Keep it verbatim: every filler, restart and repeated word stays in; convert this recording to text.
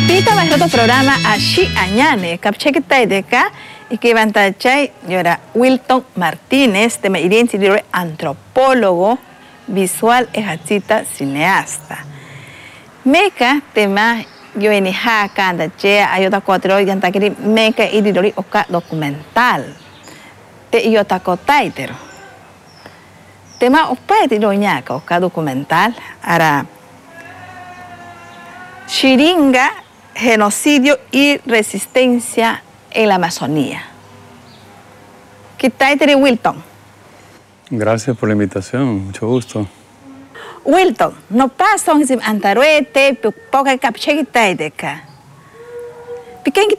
Pita más otro programa Ashi Añane, capchequita de acá y que van a echar era Wilton Martínez, de Meirense, antropólogo, visual, ejacita, cineasta. Meca, tema, yo en Jaca, anda che, hay otra cuatro, y anda que meca y dirori oca documental. Te yo taco taitero. Tema opa de doñaca oca documental, ara Xiringa, genocidio y resistencia en la Amazonía. ¿Qué tal, Wilton? Gracias por la invitación, mucho gusto. Wilton, no pasa en Antaruete, poca capche que tal de acá. Pequeño